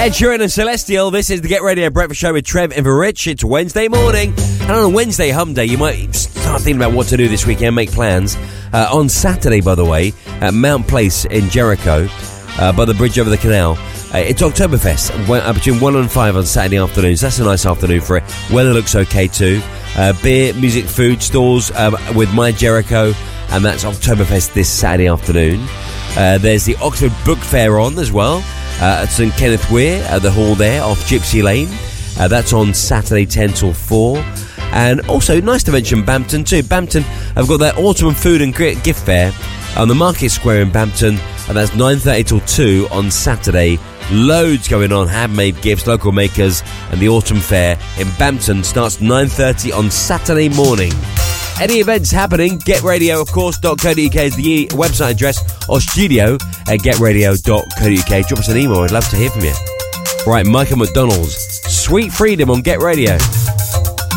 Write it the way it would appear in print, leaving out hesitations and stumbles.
Ed Sheeran and Celestial. This is the Get Radio Breakfast Show with Trev and Rich. It's Wednesday morning. And on a Wednesday hum day, you might start thinking about what to do this weekend, make plans. On Saturday, by the way, at Mount Place in Jericho, by the bridge over the canal, it's Oktoberfest between 1 and 5 on Saturday afternoons. That's a nice afternoon for it. Weather looks okay too. Beer, music, food stalls with My Jericho, and that's Oktoberfest this Saturday afternoon. There's the Oxford Book Fair on as well. At St Kenneth Weir, at the hall there off Gypsy Lane. That's on Saturday 10 till 4. And also, nice to mention Bampton too. Bampton have got their Autumn Food and Gift Fair on the Market Square in Bampton, and that's 9:30 till 2 on Saturday. Loads going on, handmade gifts, local makers, and the Autumn Fair in Bampton starts 9:30 on Saturday morning. Any events happening, getradio, of course, .co.uk is the website address, or studio at getradio.co.uk. Drop us an email, I'd love to hear from you. Right, Michael McDonald's Sweet Freedom on Get Radio.